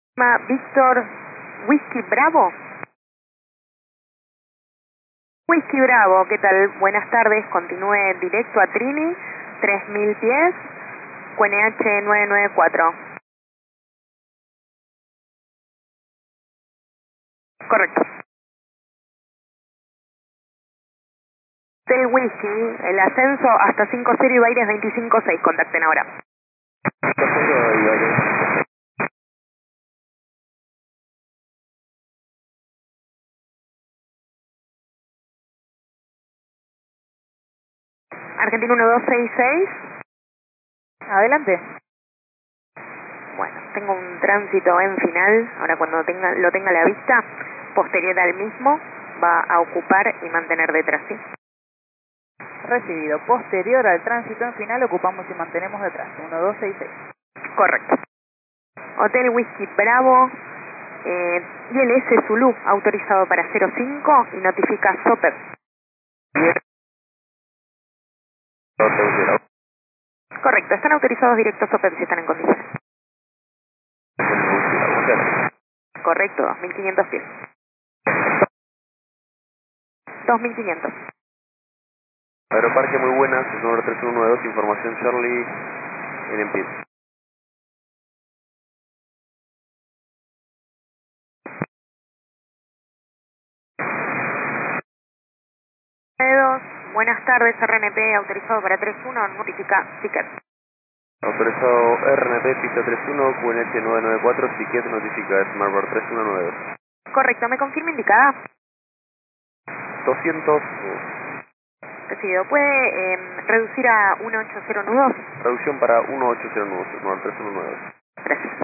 Víctor Whisky Bravo. Whisky Bravo, ¿qué tal? Buenas tardes, continúe directo a Trini, 3000 pies, QNH 994. Correcto. Del Whisky, el ascenso hasta 50 y Baires 256, contacten ahora. Argentina 1266. Adelante. Bueno, tengo un tránsito en final, ahora cuando lo tenga a la vista, posterior al mismo, va a ocupar y mantener detrás, ¿sí? Recibido. Posterior al tránsito en final, ocupamos y mantenemos detrás. 1266. Correcto. Hotel Whisky Bravo, ILS Zulu, autorizado para 05 y notifica SOPEP. Correcto, están autorizados directos SOPEP si están en condiciones. Correcto, 2500 pies. 2500. Aeroparque muy buenas, número 3192, información Charlie, en pit. Buenas tardes, RNP autorizado para 31, notifica ticket. Autorizado RNP, pista 31, QNH 994, ticket notifica Smartbar 3192. Correcto, ¿me confirma indicada? 200, Recibido. ¿Puede reducir a 180 nudos? reducción para 180 nudos, Smartbar 3192. Gracias.